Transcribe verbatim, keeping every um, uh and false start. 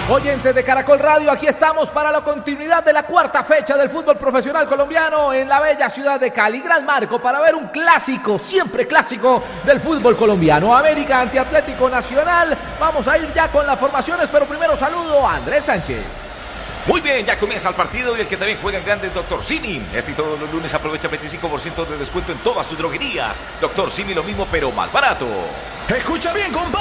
Oyentes de Caracol Radio, aquí estamos para la continuidad de la cuarta fecha del fútbol profesional colombiano en la bella ciudad de Cali. Gran marco para ver un clásico, siempre clásico del fútbol colombiano. América ante Atlético Nacional. Vamos a ir ya con las formaciones, pero primero saludo a Andrés Sánchez. Muy bien, ya comienza el partido y el que también juega en grande es Doctor Simi. Este y todos los lunes aprovecha veinticinco por ciento de descuento en todas sus droguerías. Doctor Simi, lo mismo pero más barato. Escucha bien, compadre.